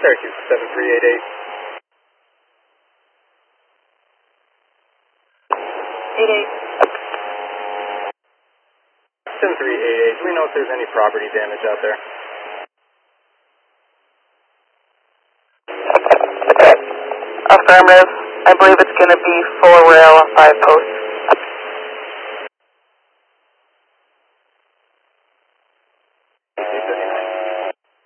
Syracuse 7388. 7388. Do we know if there's any property damage out there? Affirmative. I believe it's going to be 4 rail, 5 posts.